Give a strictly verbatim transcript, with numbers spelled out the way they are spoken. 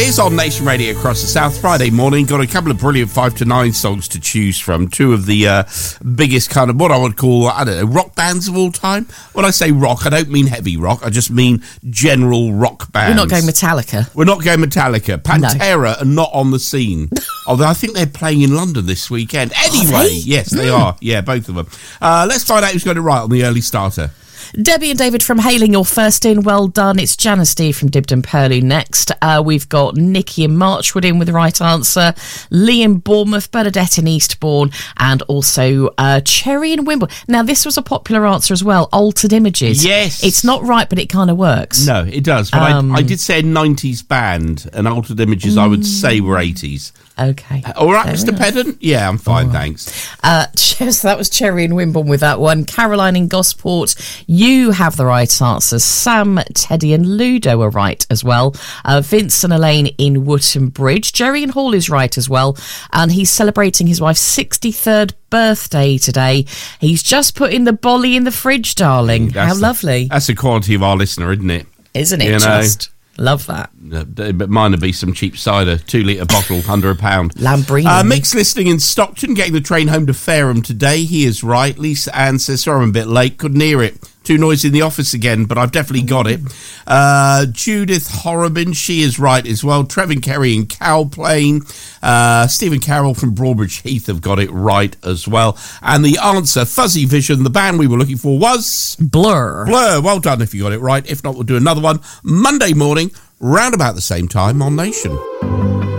It's on Nation Radio across the South. Friday morning, got a couple of brilliant five to nine songs to choose from. Two of the uh, biggest kind of what I would call, I don't know, rock bands of all time. When I say rock, I don't mean heavy rock. I just mean general rock bands. We're not going Metallica. We're not going Metallica. Pantera no. are not on the scene. Although I think they're playing in London this weekend. Anyway, they? yes, they mm. are. Yeah, both of them. Uh, let's find out who's got it right on the early starter. Debbie and David from Hailing, you're first in. Well done. It's Jan and Steve from Dibden Purley next. Uh, we've got Nikki and Marchwood in with the right answer. Lee in Bournemouth, Bernadette in Eastbourne, and also uh, Cherry in Wimble. Now, this was a popular answer as well. Altered Images. Yes. It's not right, but it kind of works. No, it does. But um, I, I did say a nineties band, and Altered Images, mm. I would say, were eighties. Okay. Uh, all right, Fair Mister enough. Pedant? Yeah, I'm fine, right. thanks. Uh, so that was Cherry in Wimborne with that one. Caroline in Gosport, you have the right answers. Sam, Teddy and Ludo are right as well. Uh, Vince and Elaine in Wootton Bridge. Jerry in Hall is right as well. And he's celebrating his wife's sixty-third birthday today. He's just putting the bolly in the fridge, darling. That's How the, lovely. That's the quality of our listener, isn't it? Isn't it you just? Know? Love that. Uh, but mine would be some cheap cider, two litre bottle, under a pound. Lambrini. Uh, Mick's listening in Stockton, getting the train home to Fareham today. He is right. Lisa Ann says, sorry I'm a bit late, couldn't hear it. Too noisy in the office again, but I've definitely got it. Uh, Judith Horrobin, she is right as well. Trevin Kerry in Cowplain. Uh, Stephen Carroll from Broadbridge Heath have got it right as well. And the answer, Fuzzy Vision, the band we were looking for was... Blur. Blur. Well done if you got it right. If not, we'll do another one Monday morning, round about the same time on Nation.